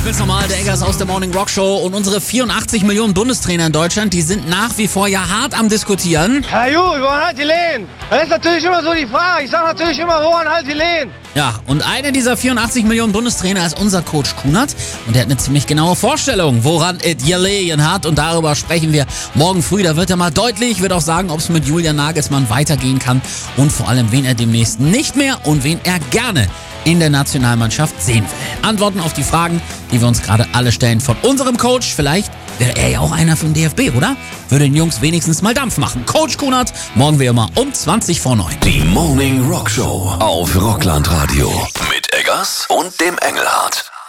Bis normal, der Eggers aus der Morning Rock Show und unsere 84 Millionen Bundestrainer in Deutschland, die sind nach wie vor ja hart am Diskutieren. Ja gut, woran halt die Lehen? Das ist natürlich immer so die Frage. Ich sag natürlich immer, woran halt die Lehen? Ja, und einer dieser 84 Millionen Bundestrainer ist unser Coach Kunert und der hat eine ziemlich genaue Vorstellung, woran es gelegen hat, und darüber sprechen wir morgen früh. Da wird er mal deutlich, wird auch sagen, ob es mit Julian Nagelsmann weitergehen kann und vor allem, wen er demnächst nicht mehr und wen er gerne in der Nationalmannschaft sehen will. Antworten auf die Fragen, die wir uns gerade alle stellen von unserem Coach. Vielleicht wäre er ja auch einer für den DFB, oder? Würde den Jungs wenigstens mal Dampf machen. Coach Kunert, morgen wie immer um 20 vor 9. Die Morning Rock Show auf Rockland Radio. Mit Eggers und dem Engelhardt.